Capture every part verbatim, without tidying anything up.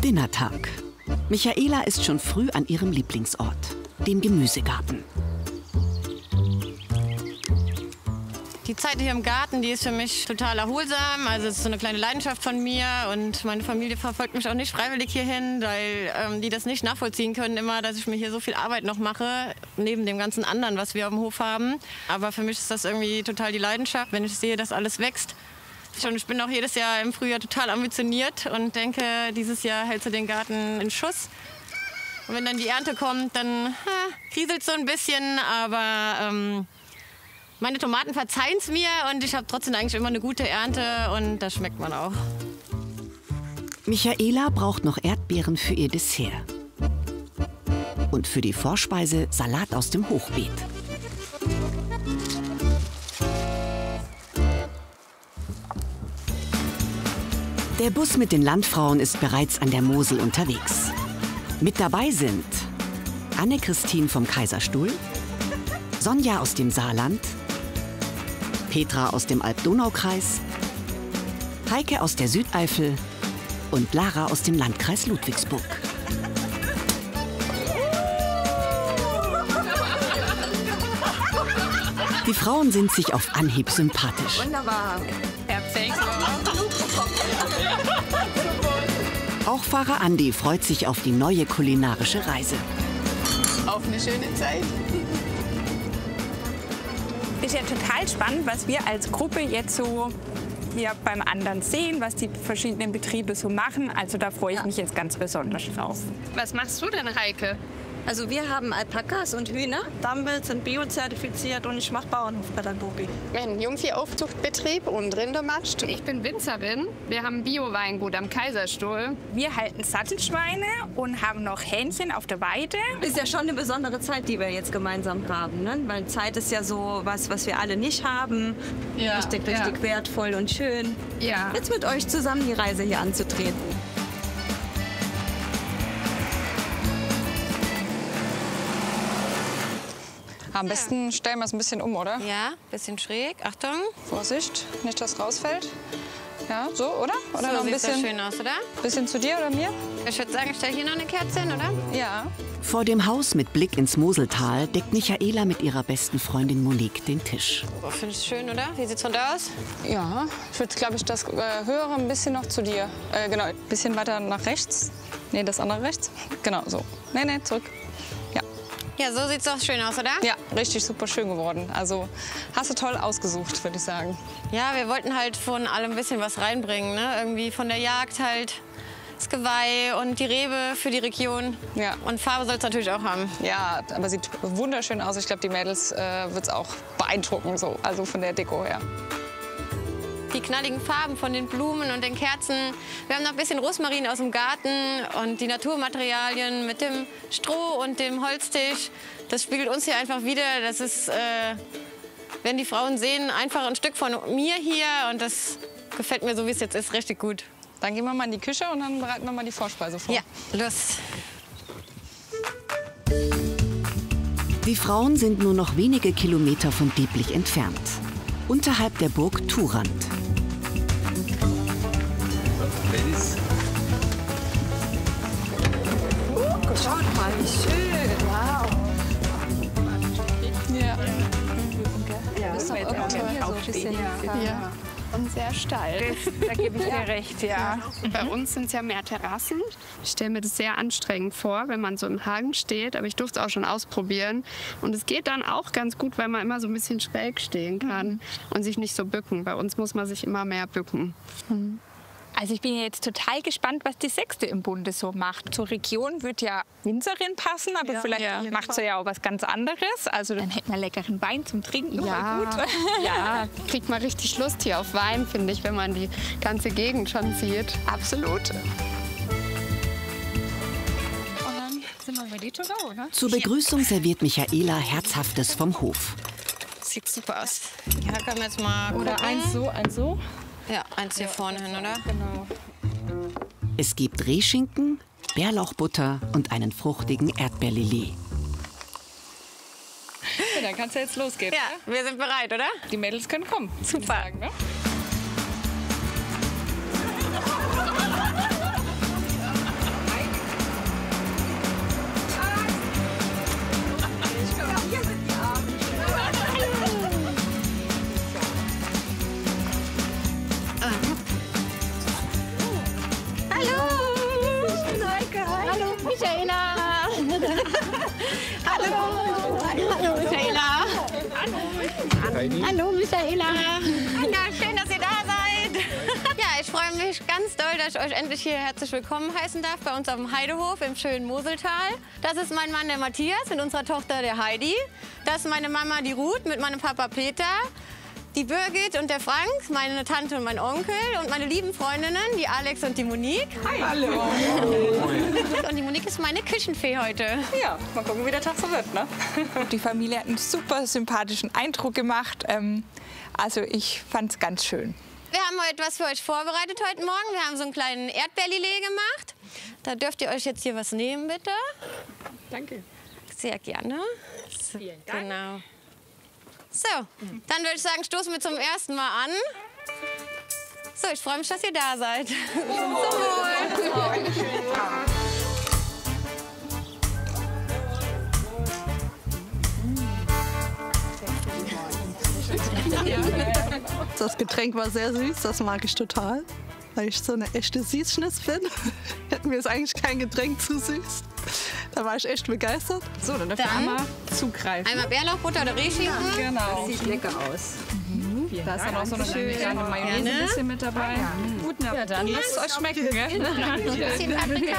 Dinnertag. Michaela ist schon früh an ihrem Lieblingsort, dem Gemüsegarten. Die Zeit hier im Garten, die ist für mich total erholsam. Also es ist so eine kleine Leidenschaft von mir und meine Familie verfolgt mich auch nicht freiwillig hierhin, weil ähm, die das nicht nachvollziehen können immer, dass ich mir hier so viel Arbeit noch mache, neben dem ganzen anderen, was wir auf dem Hof haben. Aber für mich ist das irgendwie total die Leidenschaft, wenn ich sehe, dass alles wächst. Und ich bin auch jedes Jahr im Frühjahr total ambitioniert und denke, dieses Jahr hältst du den Garten in Schuss. Und wenn dann die Ernte kommt, dann ha, kriselt es so ein bisschen, aber ähm, meine Tomaten verzeihen es mir und ich habe trotzdem eigentlich immer eine gute Ernte und das schmeckt man auch. Michaela braucht noch Erdbeeren für ihr Dessert. Und für die Vorspeise Salat aus dem Hochbeet. Der Bus mit den Landfrauen ist bereits an der Mosel unterwegs. Mit dabei sind Anne-Christine vom Kaiserstuhl, Sonja aus dem Saarland, Petra aus dem Alb-Donau-Kreis, Heike aus der Südeifel und Lara aus dem Landkreis Ludwigsburg. Die Frauen sind sich auf Anhieb sympathisch. Wunderbar. Perfekt. Auch Fahrer Andi freut sich auf die neue kulinarische Reise. Auf eine schöne Zeit. Ist ja total spannend, was wir als Gruppe jetzt so hier beim anderen sehen, was die verschiedenen Betriebe so machen. Also da freue ich Ja. mich jetzt ganz besonders drauf. Was machst du denn, Heike? Also wir haben Alpakas und Hühner. Dammwild sind biozertifiziert und ich mache Bauernhofpädagogik. Ein Jungviehaufzuchtbetrieb und Rindermast. Ich bin Winzerin. Wir haben Bio-Weingut am Kaiserstuhl. Wir halten Sattelschweine und haben noch Hähnchen auf der Weide. Ist ja schon eine besondere Zeit, die wir jetzt gemeinsam haben. Ne? Weil Zeit ist ja so was, was wir alle nicht haben. Ja, richtig, ja. richtig wertvoll und schön. Ja. Jetzt mit euch zusammen die Reise hier anzutreten. Am besten stellen wir es ein bisschen um, oder? Ja, bisschen schräg. Achtung. Vorsicht, nicht, dass rausfällt. Ja, so, oder? Oder So noch ein sieht das bisschen, schön aus, oder? bisschen zu dir oder mir? Ich würde sagen, ich stelle hier noch eine Kerze hin, oder? Ja. Vor dem Haus mit Blick ins Moseltal deckt Michaela mit ihrer besten Freundin Monique den Tisch. Oh, finde ich schön, oder? Wie sieht's von da aus? Ja, ich würde, glaube ich, das äh, höhere ein bisschen noch zu dir. Äh, genau, ein bisschen weiter nach rechts. Nee, das andere rechts. Genau, so. Nee, nee, zurück. Ja. Ja, so sieht's doch schön aus, oder? Ja, richtig super schön geworden. Also hast du toll ausgesucht, würde ich sagen. Ja, wir wollten halt von allem ein bisschen was reinbringen, ne? Irgendwie von der Jagd halt das Geweih und die Rebe für die Region. Ja. Und Farbe soll es natürlich auch haben. Ja, aber sieht wunderschön aus. Ich glaube, die Mädels äh, wird es auch beeindrucken, so. Also von der Deko her. Die knalligen Farben von den Blumen und den Kerzen. Wir haben noch ein bisschen Rosmarin aus dem Garten und die Naturmaterialien mit dem Stroh und dem Holztisch. Das spiegelt uns hier einfach wieder. Das ist, äh, wenn die Frauen sehen, einfach ein Stück von mir hier. Und das gefällt mir so, wie es jetzt ist, richtig gut. Dann gehen wir mal in die Küche und dann bereiten wir mal die Vorspeise vor. Ja, los. Die Frauen sind nur noch wenige Kilometer von Dieblich entfernt. Unterhalb der Burg Turand. Schaut mal, wie schön. Wow. Ja. Ja, das ist doch irgendwie so ein bisschen. Ja. Und sehr steil. Da gebe ich dir recht, ja. Bei uns sind es ja mehr Terrassen. Ich stelle mir das sehr anstrengend vor, wenn man so im Hagen steht. Aber ich durfte es auch schon ausprobieren. Und es geht dann auch ganz gut, weil man immer so ein bisschen schräg stehen kann und sich nicht so bücken. Bei uns muss man sich immer mehr bücken. Also ich bin jetzt total gespannt, was die Sechste im Bunde so macht. Zur Region wird ja Winzerin passen, aber vielleicht Ja. macht sie ja auch was ganz anderes. Also dann hätten wir leckeren Wein zum Trinken. Ja, Voll gut. ja, kriegt man richtig Lust hier auf Wein, finde ich, wenn man die ganze Gegend schon sieht. Absolut. Und dann sind wir ready to go, ne? Zur Begrüßung serviert Michaela Herzhaftes vom Hof. Sieht super aus. Ja, können wir jetzt mal gucken. Oder eins so, eins so. Ja, eins hier vorne hin, oder? Genau. Es gibt Rehschinken, Bärlauchbutter und einen fruchtigen Erdbeerlillet. Ja, dann kann's ja jetzt losgehen. Ja, wir sind bereit, oder? Die Mädels können kommen. Super. Sagen, ne? Michaela. Hallo. Hallo, Michaela. Hallo. Hallo, Michaela. Ja, schön, dass ihr da seid. Ja, ich freue mich ganz doll, dass ich euch endlich hier herzlich willkommen heißen darf bei uns auf dem Heidehof im schönen Moseltal. Das ist mein Mann, der Matthias, mit unserer Tochter, der Heidi. Das ist meine Mama, die Ruth, mit meinem Papa Peter. Die Birgit und der Frank, meine Tante und mein Onkel und meine lieben Freundinnen, die Alex und die Monique. Hi. Hallo. Und die Monique ist meine Küchenfee heute. Ja, mal gucken, wie der Tag so wird, ne? Die Familie hat einen super sympathischen Eindruck gemacht. Also ich fand's ganz schön. Wir haben heute was für euch vorbereitet heute Morgen. Wir haben so einen kleinen Erdbeerlillet gemacht. Da dürft ihr euch jetzt hier was nehmen, bitte. Danke. Sehr gerne. So, vielen Dank. Genau. So, dann würde ich sagen, stoßen wir zum ersten Mal an. So, ich freue mich, dass ihr da seid. Zum Wohl. Das Getränk war sehr süß, das mag ich total. Weil ich so eine echte Süßschniss bin. Mir ist eigentlich kein Getränk zu süß. Da war ich echt begeistert. So, dann dürfen wir einmal zugreifen. Einmal Bärlauchbutter oder Rehschinken. Ja, genau. Das sieht lecker aus. Mhm. Da ist dann auch so eine kleine Mayonnaise ein bisschen mit dabei. Mhm. Gut, ja, dann lasst es euch schmecken. Bisschen Paprika.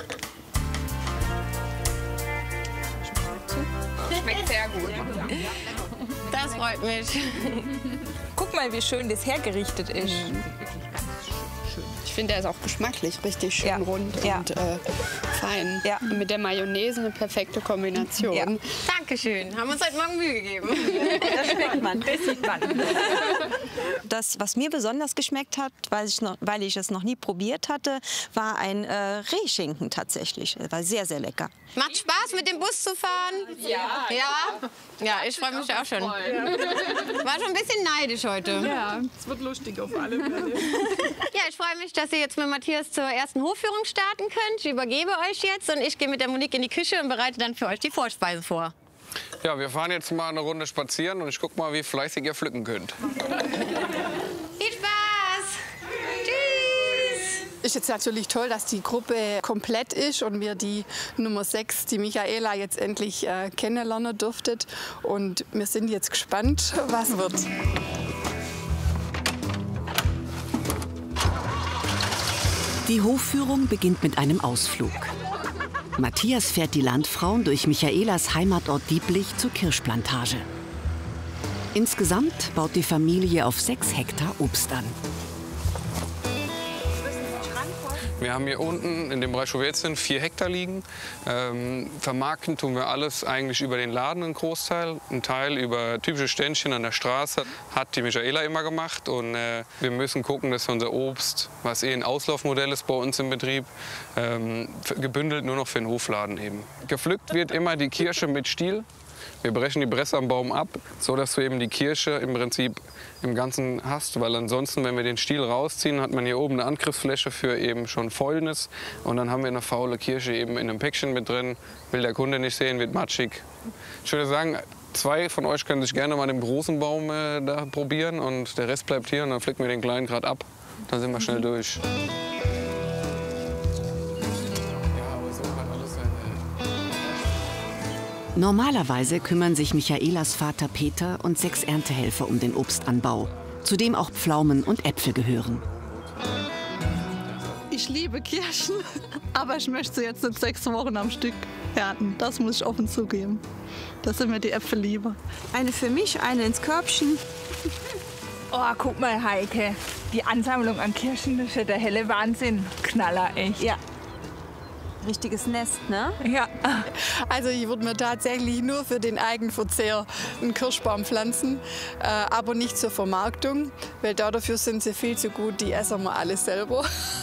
Schmeckt sehr gut. Das freut mich. Guck mal, wie schön das hergerichtet ist. Ich finde, der ist auch geschmacklich richtig schön Ja. rund Ja. und äh, fein. Ja. Und mit der Mayonnaise eine perfekte Kombination. Ja. Dankeschön. Haben uns heute Morgen Mühe gegeben. Das schmeckt man, das sieht man. Das, was mir besonders geschmeckt hat, weil ich, noch, weil ich es noch nie probiert hatte, war ein äh, Rehschinken tatsächlich. War sehr, sehr lecker. Macht Spaß, mit dem Bus zu fahren? Ja. Ja? Ja, ich freue mich auch schon. War schon ein bisschen neidisch heute. Ja, es wird lustig auf alle Fälle. Ja, ich freue mich, dass ihr jetzt mit Matthias zur ersten Hofführung starten könnt. Ich übergebe euch jetzt und ich gehe mit der Monique in die Küche und bereite dann für euch die Vorspeise vor. Ja, wir fahren jetzt mal eine Runde spazieren und ich guck mal, wie fleißig ihr pflücken könnt. Viel Spaß! Tschüss! Ist jetzt natürlich toll, dass die Gruppe komplett ist und wir die Nummer sechs, die Michaela, jetzt endlich äh, kennenlernen durftet. Und wir sind jetzt gespannt, was wird. Die Hofführung beginnt mit einem Ausflug. Matthias fährt die Landfrauen durch Michaelas Heimatort Dieblich zur Kirschplantage. Insgesamt baut die Familie auf sechs Hektar Obst an. Wir haben hier unten in dem Bereich, wo wir jetzt sind, vier Hektar liegen. Ähm, vermarkten tun wir alles eigentlich über den Laden, einen Großteil. Ein Teil über typische Ständchen an der Straße hat die Michaela immer gemacht. Und äh, wir müssen gucken, dass wir unser Obst, was eh ein Auslaufmodell ist bei uns im Betrieb, ähm, gebündelt nur noch für den Hofladen eben. Gepflückt wird immer die Kirsche mit Stiel. Wir brechen die Blätter am Baum ab, so dass du eben die Kirsche im Prinzip im Ganzen hast. Weil ansonsten, wenn wir den Stiel rausziehen, hat man hier oben eine Angriffsfläche für eben schon Fäulnis. Und dann haben wir eine faule Kirsche eben in einem Päckchen mit drin. Will der Kunde nicht sehen, wird matschig. Ich würde sagen, zwei von euch können sich gerne mal den großen Baum äh, da probieren. Und der Rest bleibt hier und dann pflücken wir den kleinen gerade ab. Dann sind wir schnell durch. Normalerweise kümmern sich Michaelas Vater Peter und sechs Erntehelfer um den Obstanbau, zu dem auch Pflaumen und Äpfel gehören. Ich liebe Kirschen, aber ich möchte sie jetzt in sechs Wochen am Stück ernten. Das muss ich offen zugeben. Das sind mir die Äpfel lieber. Eine für mich, eine ins Körbchen. Oh, guck mal, Heike. Die Ansammlung an Kirschen, das ist ja der helle Wahnsinn. Knaller, echt. Ja. Richtiges Nest, ne? Ja. Also ich würde mir tatsächlich nur für den Eigenverzehr einen Kirschbaum pflanzen, äh, aber nicht zur Vermarktung, weil dafür sind sie viel zu gut, die essen wir alle selber.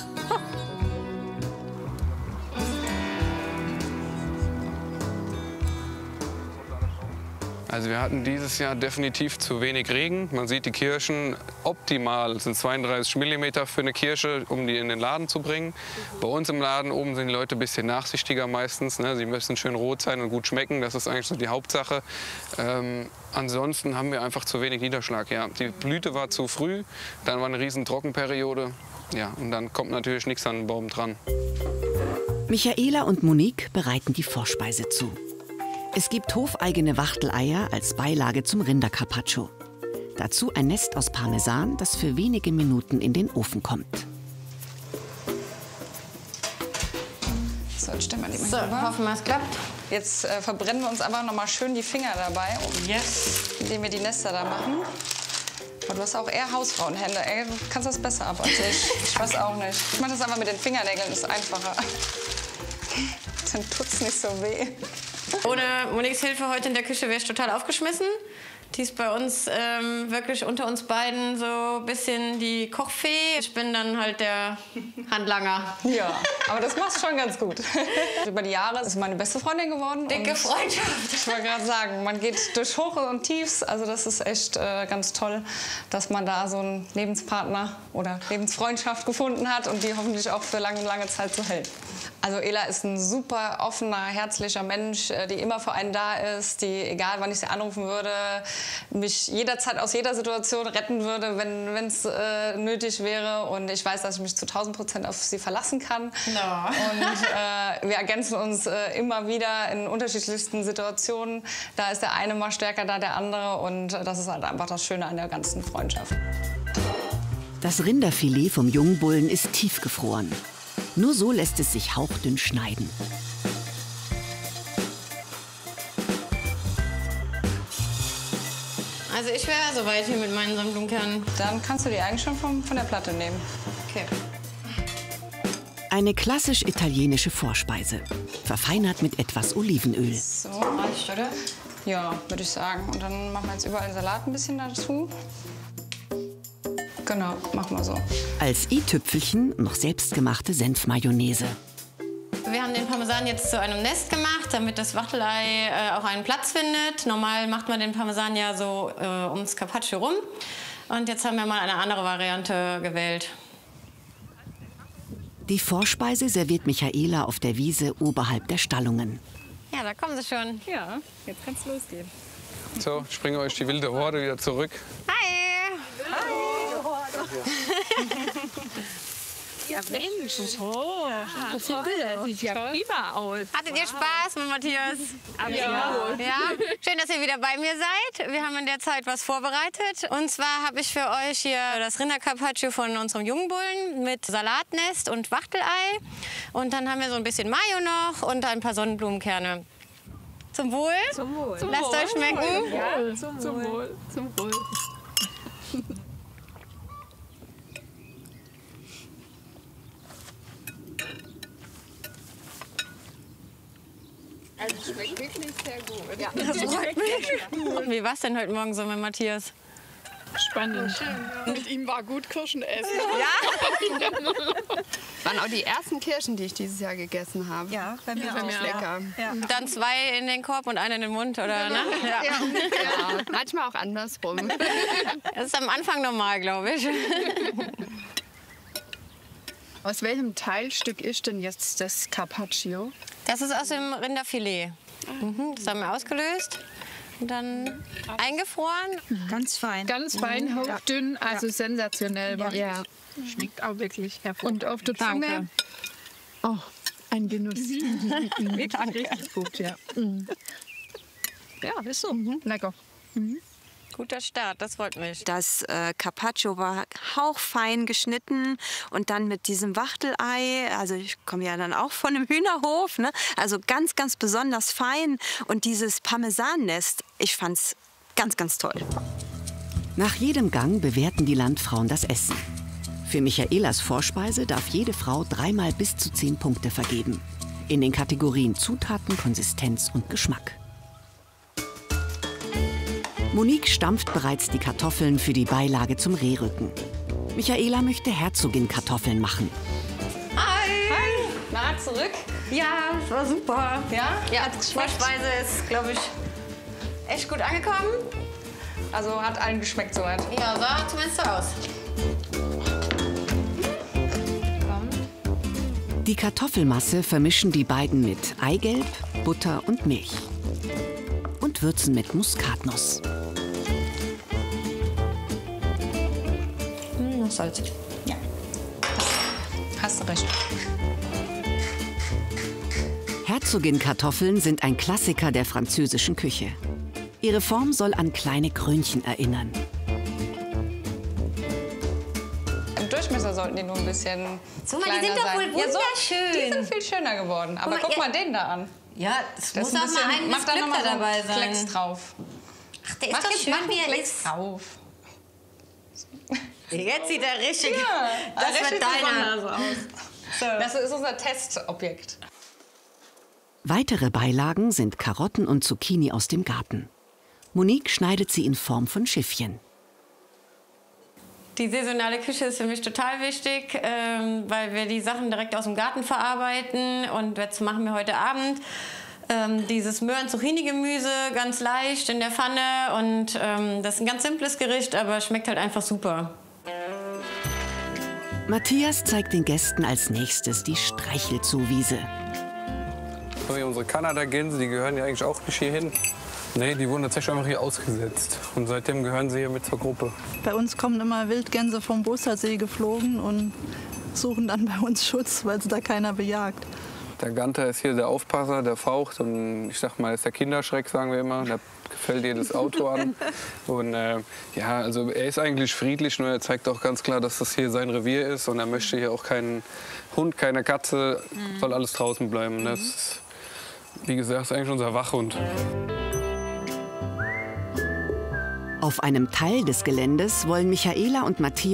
Also wir hatten dieses Jahr definitiv zu wenig Regen. Man sieht die Kirschen optimal, sind zweiunddreißig Millimeter für eine Kirsche, um die in den Laden zu bringen. Bei uns im Laden oben sind die Leute ein bisschen nachsichtiger meistens. Ne? Sie müssen schön rot sein und gut schmecken, das ist eigentlich so die Hauptsache. Ähm, ansonsten haben wir einfach zu wenig Niederschlag. Ja. Die Blüte war zu früh, dann war eine riesen Trockenperiode. Ja, und dann kommt natürlich nichts an den Baum dran. Michaela und Monique bereiten die Vorspeise zu. Es gibt hofeigene Wachteleier als Beilage zum Rindercarpaccio. Dazu ein Nest aus Parmesan, das für wenige Minuten in den Ofen kommt. So, jetzt stellen wir die mal So, rüber. hoffen wir, es klappt. Jetzt äh, verbrennen wir uns einfach noch mal schön die Finger dabei, Yes. indem wir die Nester da machen. Aber du hast auch eher Hausfrauenhände, ey. Du kannst das besser ab als ich. Ich weiß auch nicht. Ich mache das einfach mit den Fingernägeln, das ist einfacher. Dann tut's nicht so weh. Ohne Moniques Hilfe heute in der Küche wäre ich total aufgeschmissen. Die ist bei uns ähm, wirklich unter uns beiden so ein bisschen die Kochfee. Ich bin dann halt der Handlanger. Ja, aber das machst du schon ganz gut. Über die Jahre ist meine beste Freundin geworden. Dicke Freundschaft. Ich wollte gerade sagen, man geht durch Hoch und Tiefs. Also das ist echt äh, ganz toll, dass man da so einen Lebenspartner oder Lebensfreundschaft gefunden hat und die hoffentlich auch für lange, lange Zeit so hält. Also Ela ist ein super offener, herzlicher Mensch, die immer für einen da ist, die, egal wann ich sie anrufen würde, mich jederzeit aus jeder Situation retten würde, wenn es äh, nötig wäre. Und ich weiß, dass ich mich zu tausend Prozent auf sie verlassen kann. No. Und äh, wir ergänzen uns äh, immer wieder in unterschiedlichsten Situationen. Da ist der eine mal stärker, da der andere. Und das ist halt einfach das Schöne an der ganzen Freundschaft. Das Rinderfilet vom Jungbullen ist tiefgefroren. Nur so lässt es sich hauchdünn schneiden. Also ich wäre soweit hier mit meinen Sonnenblumenkernen. Dann kannst du die eigentlich schon vom, von der Platte nehmen. Okay. Eine klassisch italienische Vorspeise, verfeinert mit etwas Olivenöl. So, reicht, oder? Ja, würde ich sagen. Und dann machen wir jetzt überall den Salat ein bisschen dazu. Genau, machen wir so. Als i-Tüpfelchen noch selbstgemachte Senfmayonnaise. Wir haben den Parmesan jetzt zu einem Nest gemacht, damit das Wachtelei äh, auch einen Platz findet. Normal macht man den Parmesan ja so äh, ums Carpaccio rum. Und jetzt haben wir mal eine andere Variante gewählt. Die Vorspeise serviert Michaela auf der Wiese oberhalb der Stallungen. Ja, da kommen sie schon. Ja, jetzt kann's losgehen. So, ich bringe euch die wilde Horde wieder zurück. Hi! Ja, Mensch. Oh, das sieht ja prima aus. Hattet ihr Spaß mit Matthias? Ja. Ja. Schön, dass ihr wieder bei mir seid. Wir haben in der Zeit was vorbereitet. Und zwar habe ich für euch hier das Rindercarpaccio von unserem Jungbullen mit Salatnest und Wachtelei. Und dann haben wir so ein bisschen Mayo noch und ein paar Sonnenblumenkerne. Zum Wohl. Zum Wohl. Lasst euch schmecken. Ja, zum, zum Wohl. Zum Wohl. Also es schmeckt wirklich sehr gut. Ja, das freut mich. Wie war es denn heute Morgen so mit Matthias? Spannend. Mit ihm war gut Kirschen essen. Ja? Waren auch die ersten Kirschen, die ich dieses Jahr gegessen habe. Ja, bei mir ja, auch. Lecker. Ja. Dann zwei in den Korb und eine in den Mund, oder? Ne? Ja. Ja, manchmal auch andersrum. Das ist am Anfang normal, glaube ich. Aus welchem Teilstück ist denn jetzt das Carpaccio? Das ist aus dem Rinderfilet. Mhm, das haben wir ausgelöst und dann eingefroren. Ganz fein. Ganz fein, hauchdünn, also sensationell. Ja. Ja. Schmeckt auch wirklich hervorragend. Und auf der Zunge? Oh, ein Genuss. Wirklich richtig gut, ja. Ja, ist so. Mhm. Lecker. Mhm. Guter Start, das freut mich. Das äh, Carpaccio war hauchfein geschnitten und dann mit diesem Wachtelei, also ich komme ja dann auch von einem Hühnerhof, ne? Also ganz, ganz besonders fein. Und dieses Parmesannest, ich fand's ganz, ganz toll. Nach jedem Gang bewerten die Landfrauen das Essen. Für Michaelas Vorspeise darf jede Frau dreimal bis zu zehn Punkte vergeben. In den Kategorien Zutaten, Konsistenz und Geschmack. Monique stampft bereits die Kartoffeln für die Beilage zum Rehrücken. Michaela möchte Herzogin-Kartoffeln machen. Hi! Hi! Na, zurück? Ja, es war super. Ja? Ja, die Vorspeise ist, glaube ich, echt gut angekommen. Also hat allen geschmeckt soweit? Ja, sah zumindest so aus. Die Kartoffelmasse vermischen die beiden mit Eigelb, Butter und Milch. Und würzen mit Muskatnuss. Hm, Salz. Ja. Hast du recht. Herzogin-Kartoffeln sind ein Klassiker der französischen Küche. Ihre Form soll an kleine Krönchen erinnern. Im Durchmesser sollten die nur ein bisschen So, mal, kleiner die sind doch sein. wohl Ja, so, wunderschön. die sind viel schöner geworden. Aber Guck mal, guck mal ihr- den da an. Ja, das, Das muss ist ein auch mal bisschen- ein mach da noch mal Glück so einen dabei sein. Klecks drauf. Ach, der ist Mach doch jetzt schön, mach einen wie er Klecks ist. drauf. Jetzt sieht er richtig. Ja, das richtig wird deiner. besonders aus. So. Das ist unser Testobjekt. Weitere Beilagen sind Karotten und Zucchini aus dem Garten. Monique schneidet sie in Form von Schiffchen. Die saisonale Küche ist für mich total wichtig, ähm, weil wir die Sachen direkt aus dem Garten verarbeiten. Und das machen wir heute Abend. Ähm, dieses Möhren-Zucchini-Gemüse, ganz leicht in der Pfanne. Und ähm, das ist ein ganz simples Gericht, aber schmeckt halt einfach super. Matthias zeigt den Gästen als nächstes die Streichelzoowiese. Unsere Kanada-Gänse, die gehören ja eigentlich auch nicht hier hin. Nee, die wurden tatsächlich einfach hier ausgesetzt. Und seitdem gehören sie hier mit zur Gruppe. Bei uns kommen immer Wildgänse vom Bostersee geflogen und suchen dann bei uns Schutz, weil sie da keiner bejagt. Der Ganter ist hier der Aufpasser, der faucht. Und ich sag mal, ist der Kinderschreck, sagen wir immer. Der gefällt jedes Auto an. Und äh, ja, also er ist eigentlich friedlich, nur er zeigt auch ganz klar, dass das hier sein Revier ist. Und er möchte hier auch keinen Hund, keine Katze, mhm. soll alles draußen bleiben. Das ist, wie gesagt, ist eigentlich unser Wachhund. Auf einem Teil des Geländes wollen Michaela und Matthias